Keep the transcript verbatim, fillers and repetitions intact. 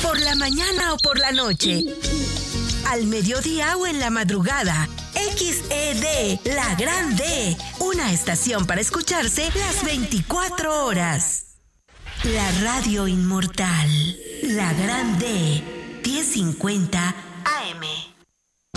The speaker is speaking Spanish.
por la mañana o por la noche, al mediodía o en la madrugada. X E D, la Gran D, una estación para escucharse las veinticuatro horas. La radio inmortal, la Gran D, diez cincuenta A M.